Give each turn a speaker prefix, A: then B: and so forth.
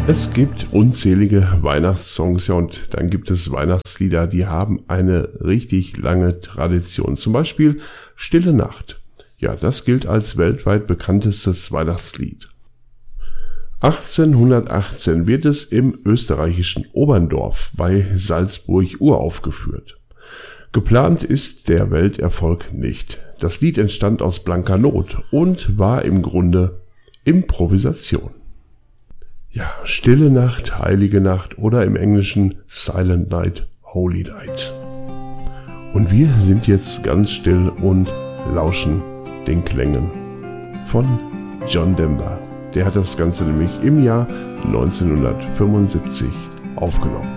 A: Es gibt unzählige Weihnachtssongs, ja, und dann gibt es Weihnachtslieder, die haben eine richtig lange Tradition. Zum Beispiel Stille Nacht. Ja, das gilt als weltweit bekanntestes Weihnachtslied. 1818 wird es im österreichischen Oberndorf bei Salzburg uraufgeführt. Geplant ist der Welterfolg nicht. Das Lied entstand aus blanker Not und war im Grunde Improvisation. Ja, Stille Nacht, Heilige Nacht oder im Englischen Silent Night, Holy Night. Und wir sind jetzt ganz still und lauschen den Klängen von John Denver. Der hat das Ganze nämlich im Jahr 1975 aufgenommen.